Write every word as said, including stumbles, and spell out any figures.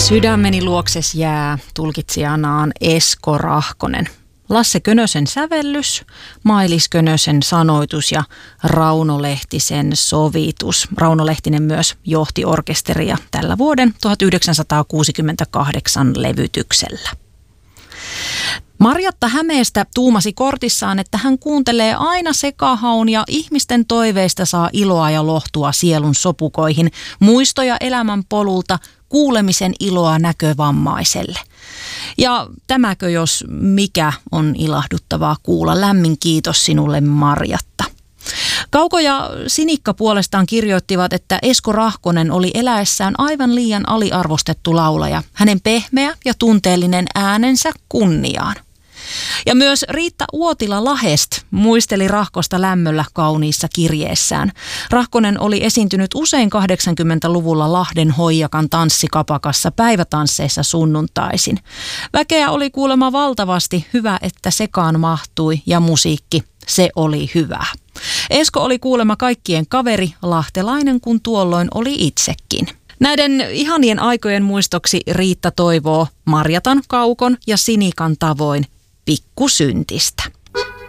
Sydämeni luokses jää, tulkitsijanaan Esko Rahkonen. Lasse Könösen sävellys, Mailis Könösen sanoitus ja Rauno Lehtisen sovitus. Rauno Lehtinen myös johti orkesteria tällä vuoden tuhatyhdeksänsataakuusikymmentäkahdeksan levytyksellä. Marjatta Hämeestä tuumasi kortissaan, että hän kuuntelee aina sekahaun ja ihmisten toiveista saa iloa ja lohtua sielun sopukoihin, muistoja elämän polulta, kuulemisen iloa näkövammaiselle. Ja tämäkö jos mikä on ilahduttavaa kuulla. Lämmin kiitos sinulle, Marjatta. Kauko ja Sinikka puolestaan kirjoittivat, että Esko Rahkonen oli eläessään aivan liian aliarvostettu laulaja. Hänen pehmeä ja tunteellinen äänensä kunniaan. Ja myös Riitta Uotila-Lahest muisteli Rahkosta lämmöllä kauniissa kirjeessään. Rahkonen oli esiintynyt usein kahdeksankymmentäluvulla Lahden Hoijakan tanssikapakassa päivätansseissa sunnuntaisin. Väkeä oli kuulemma valtavasti, hyvä että sekaan mahtui ja musiikki, se oli hyvää. Esko oli kuulemma kaikkien kaveri, lahtelainen kun tuolloin oli itsekin. Näiden ihanien aikojen muistoksi Riitta toivoo Marjatan, Kaukon ja Sinikan tavoin pikkusyntistä.